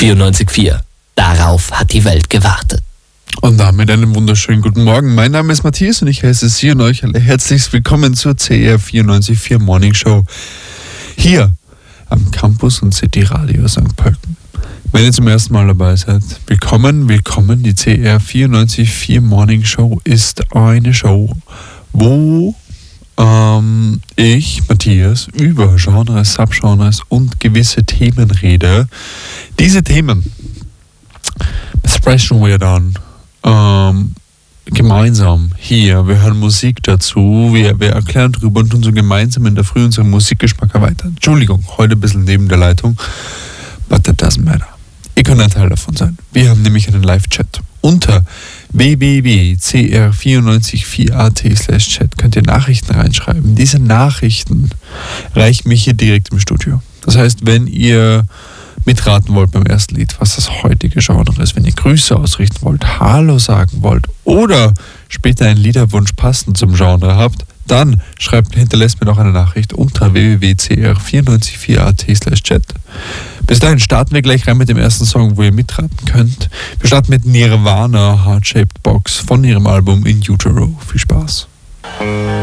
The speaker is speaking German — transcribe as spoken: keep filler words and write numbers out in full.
vierundneunzig Komma vier. Darauf hat die Welt gewartet. Und damit einen wunderschönen guten Morgen. Mein Name ist Matthias und ich heiße Sie und euch alle herzlich willkommen zur C R vierundneunzig Komma vier Morning Show. Hier am Campus und City Radio Sankt Pölten. Wenn ihr zum ersten Mal dabei seid, willkommen, willkommen. Die C R vierundneunzig Komma vier Morning Show ist eine Show, wo ähm, ich, Matthias, über Genres, Subgenres und gewisse Themen rede. Diese Themen sprechen wir dann ähm, gemeinsam hier. Wir hören Musik dazu, wir, wir erklären drüber und tun so gemeinsam in der Früh unseren Musikgeschmack erweitern. Entschuldigung, heute ein bisschen neben der Leitung, but that doesn't matter. Ihr könnt ein Teil davon sein. Wir haben nämlich einen Live-Chat. Unter w w w punkt c r vierundneunzig Komma vier punkt a t slash chat könnt ihr Nachrichten reinschreiben. Diese Nachrichten reichen mich hier direkt im Studio. Das heißt, wenn ihr mitraten wollt beim ersten Lied, was das heutige Genre ist, wenn ihr Grüße ausrichten wollt, Hallo sagen wollt oder später einen Liederwunsch passend zum Genre habt, dann schreibt, hinterlässt mir doch eine Nachricht unter w w w punkt c r vierundneunzig Komma vier punkt a t slash chat. Bis dahin starten wir gleich rein mit dem ersten Song, wo ihr mitraten könnt. Wir starten mit Nirvana, Heart Shaped Box von ihrem Album In Utero. Viel Spaß.